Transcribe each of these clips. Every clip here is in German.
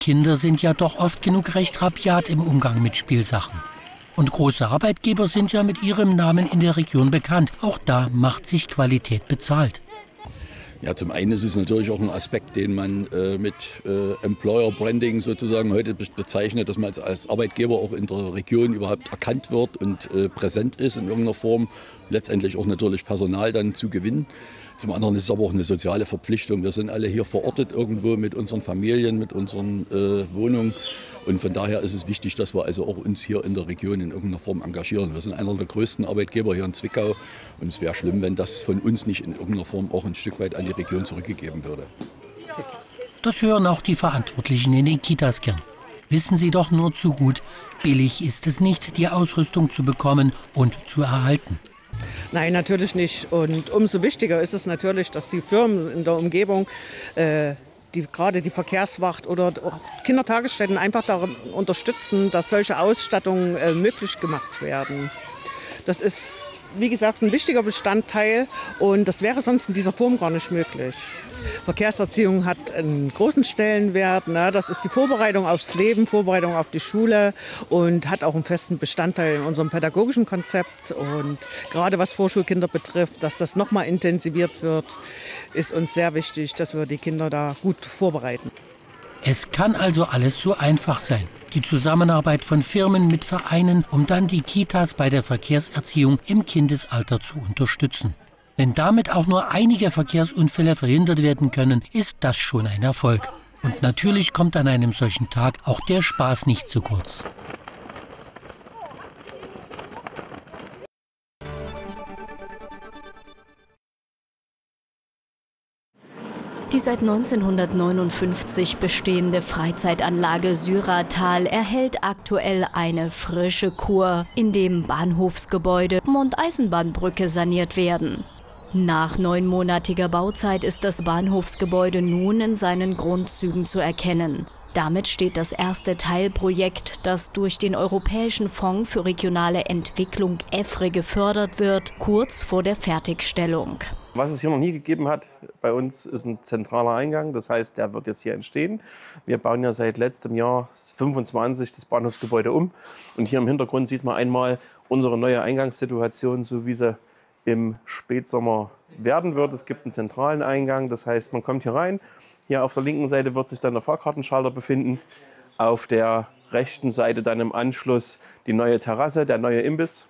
Kinder sind ja doch oft genug recht rabiat im Umgang mit Spielsachen. Und große Arbeitgeber sind ja mit ihrem Namen in der Region bekannt. Auch da macht sich Qualität bezahlt. Ja, zum einen ist es natürlich auch ein Aspekt, den man mit Employer Branding sozusagen heute bezeichnet, dass man als Arbeitgeber auch in der Region überhaupt erkannt wird und präsent ist in irgendeiner Form. Letztendlich auch natürlich Personal dann zu gewinnen. Zum anderen ist es aber auch eine soziale Verpflichtung. Wir sind alle hier verortet irgendwo mit unseren Familien, mit unseren Wohnungen. Und von daher ist es wichtig, dass wir also auch uns hier in der Region in irgendeiner Form engagieren. Wir sind einer der größten Arbeitgeber hier in Zwickau. Und es wäre schlimm, wenn das von uns nicht in irgendeiner Form auch ein Stück weit an die Region zurückgegeben würde. Das hören auch die Verantwortlichen in den Kitas gern. Wissen Sie doch nur zu gut, billig ist es nicht, die Ausrüstung zu bekommen und zu erhalten. Nein, natürlich nicht. Und umso wichtiger ist es natürlich, dass die Firmen in der Umgebung, gerade die Verkehrswacht oder auch Kindertagesstätten einfach daran unterstützen, dass solche Ausstattungen möglich gemacht werden. Das ist, wie gesagt, ein wichtiger Bestandteil und das wäre sonst in dieser Form gar nicht möglich. Verkehrserziehung hat einen großen Stellenwert. Ne? Das ist die Vorbereitung aufs Leben, Vorbereitung auf die Schule und hat auch einen festen Bestandteil in unserem pädagogischen Konzept. Und gerade was Vorschulkinder betrifft, dass das nochmal intensiviert wird, ist uns sehr wichtig, dass wir die Kinder da gut vorbereiten. Es kann also alles so einfach sein. Die Zusammenarbeit von Firmen mit Vereinen, um dann die Kitas bei der Verkehrserziehung im Kindesalter zu unterstützen. Wenn damit auch nur einige Verkehrsunfälle verhindert werden können, ist das schon ein Erfolg. Und natürlich kommt an einem solchen Tag auch der Spaß nicht zu kurz. Die seit 1959 bestehende Freizeitanlage Syratal erhält aktuell eine frische Kur, in dem Bahnhofsgebäude und Eisenbahnbrücke saniert werden. Nach 9-monatiger Bauzeit ist das Bahnhofsgebäude nun in seinen Grundzügen zu erkennen. Damit steht das erste Teilprojekt, das durch den Europäischen Fonds für regionale Entwicklung EFRE gefördert wird, kurz vor der Fertigstellung. Was es hier noch nie gegeben hat bei uns, ist ein zentraler Eingang. Das heißt, der wird jetzt hier entstehen. Wir bauen ja seit letztem Jahr 25 das Bahnhofsgebäude um. Und hier im Hintergrund sieht man einmal unsere neue Eingangssituation, so wie sie im Spätsommer werden wird. Es gibt einen zentralen Eingang, das heißt, man kommt hier rein. Hier auf der linken Seite wird sich dann der Fahrkartenschalter befinden. Auf der rechten Seite dann im Anschluss die neue Terrasse, der neue Imbiss.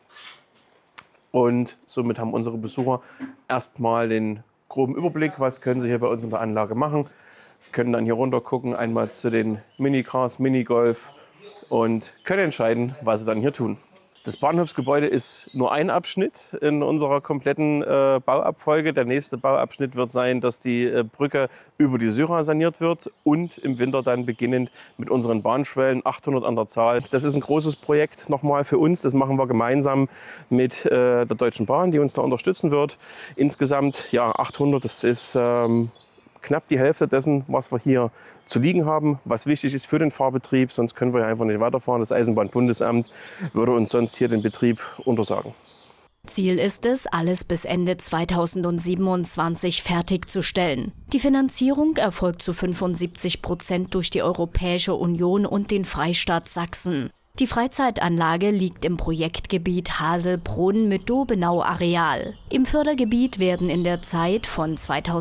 Und somit haben unsere Besucher erstmal den groben Überblick, was können sie hier bei uns in der Anlage machen. Können dann hier runter gucken, einmal zu den Minicars, Minigolf und können entscheiden, was sie dann hier tun. Das Bahnhofsgebäude ist nur ein Abschnitt in unserer kompletten Bauabfolge. Der nächste Bauabschnitt wird sein, dass die Brücke über die Syra saniert wird und im Winter dann beginnend mit unseren Bahnschwellen, 800 an der Zahl. Das ist ein großes Projekt nochmal für uns. Das machen wir gemeinsam mit der Deutschen Bahn, die uns da unterstützen wird. Insgesamt ja 800, das ist knapp die Hälfte dessen, was wir hier zu liegen haben, was wichtig ist für den Fahrbetrieb. Sonst können wir einfach nicht weiterfahren. Das Eisenbahnbundesamt würde uns sonst hier den Betrieb untersagen. Ziel ist es, alles bis Ende 2027 fertigzustellen. Die Finanzierung erfolgt zu 75% durch die Europäische Union und den Freistaat Sachsen. Die Freizeitanlage liegt im Projektgebiet Haselbrunn mit Dobenau-Areal. Im Fördergebiet werden in der Zeit von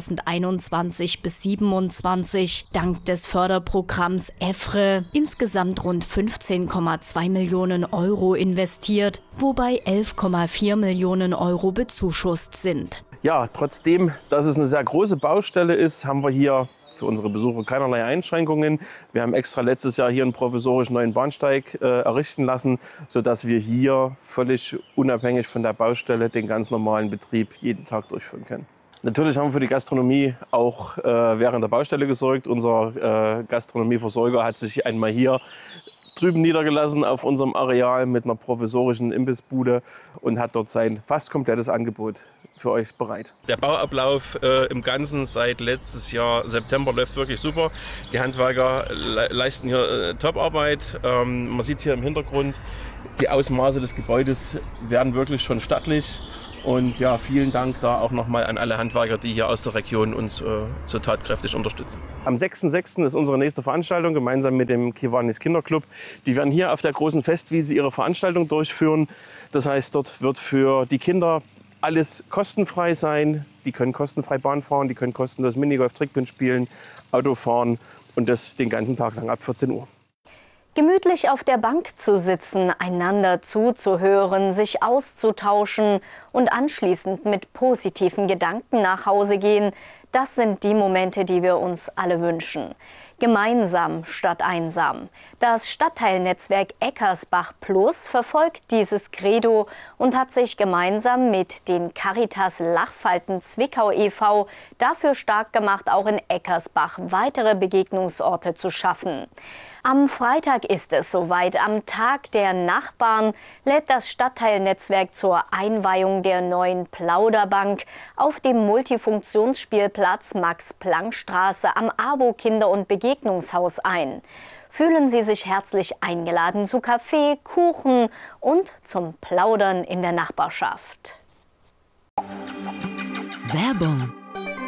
2021 bis 2027 dank des Förderprogramms EFRE insgesamt rund 15,2 Millionen Euro investiert, wobei 11,4 Millionen Euro bezuschusst sind. Ja, trotzdem, dass es eine sehr große Baustelle ist, haben wir hier für unsere Besucher keinerlei Einschränkungen. Wir haben extra letztes Jahr hier einen provisorischen neuen Bahnsteig errichten lassen, sodass wir hier völlig unabhängig von der Baustelle den ganz normalen Betrieb jeden Tag durchführen können. Natürlich haben wir für die Gastronomie auch während der Baustelle gesorgt. Unser Gastronomieversorger hat sich einmal hier drüben niedergelassen auf unserem Areal mit einer provisorischen Imbissbude und hat dort sein fast komplettes Angebot für euch bereit. Der Bauablauf im Ganzen seit letztes Jahr September läuft wirklich super. Die Handwerker leisten hier Top-Arbeit. Man sieht hier im Hintergrund, die Ausmaße des Gebäudes werden wirklich schon stattlich. Und ja, vielen Dank da auch nochmal an alle Handwerker, die hier aus der Region uns so tatkräftig unterstützen. Am 6.6. ist unsere nächste Veranstaltung gemeinsam mit dem Kiwanis Kinderclub. Die werden hier auf der großen Festwiese ihre Veranstaltung durchführen. Das heißt, dort wird für die Kinder alles kostenfrei sein. Die können kostenfrei Bahn fahren, die können kostenlos Minigolf, Trickpin spielen, Auto fahren und das den ganzen Tag lang ab 14 Uhr. Gemütlich auf der Bank zu sitzen, einander zuzuhören, sich auszutauschen und anschließend mit positiven Gedanken nach Hause gehen, das sind die Momente, die wir uns alle wünschen. Gemeinsam statt einsam. Das Stadtteilnetzwerk Eckersbach Plus verfolgt dieses Credo und hat sich gemeinsam mit den Caritas Lachfalten Zwickau e.V. dafür stark gemacht, auch in Eckersbach weitere Begegnungsorte zu schaffen. Am Freitag ist es soweit. Am Tag der Nachbarn lädt das Stadtteilnetzwerk zur Einweihung der neuen Plauderbank auf dem Multifunktionsspielplatz Max-Planck-Straße am AWO-Kinder- und Begegnungshaus ein. Fühlen Sie sich herzlich eingeladen zu Kaffee, Kuchen und zum Plaudern in der Nachbarschaft. Werbung